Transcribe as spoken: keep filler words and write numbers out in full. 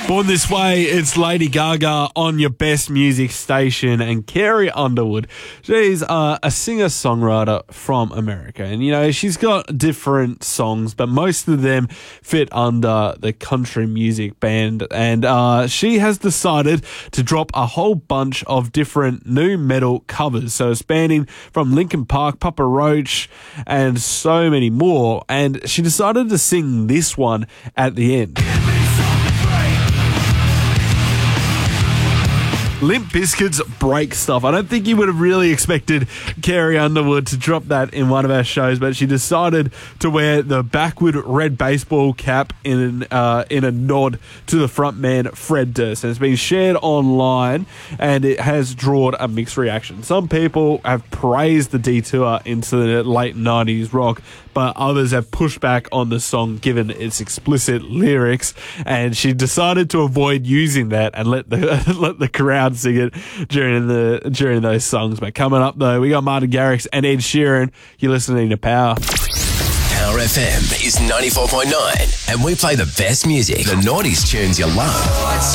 Born This Way, it's Lady Gaga on your best music station, and Carrie Underwood. She's uh, a singer-songwriter from America, and you know, she's got different songs, but most of them fit under the country music band, and uh, she has decided to drop a whole bunch of different new metal covers, so spanning from Linkin Park, Papa Roach, and so many more, and she decided to sing this one at the end. Limp Bizkit's Break Stuff. I don't think you would have really expected Carrie Underwood to drop that in one of our shows, but she decided to wear the backward red baseball cap in uh, in a nod to the frontman Fred Durst. And it's been shared online, and it has drawn a mixed reaction. Some people have praised the detour into the late nineties rock, but others have pushed back on the song given its explicit lyrics, and she decided to avoid using that and let the let the crowd sing it during the during those songs. But coming up though, we got Martin Garrix and Ed Sheeran. You're listening to Power. Power F M is ninety-four point nine, and we play the best music, the noughties tunes you love.